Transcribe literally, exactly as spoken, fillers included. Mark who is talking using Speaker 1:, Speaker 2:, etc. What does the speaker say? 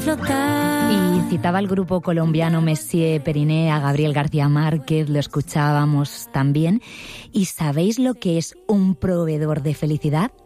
Speaker 1: flotar.
Speaker 2: Y citaba el grupo colombiano Messier Periné, a Gabriel García Márquez, lo escuchábamos también. ¿Y sabéis lo que es un proveedor de felicidad?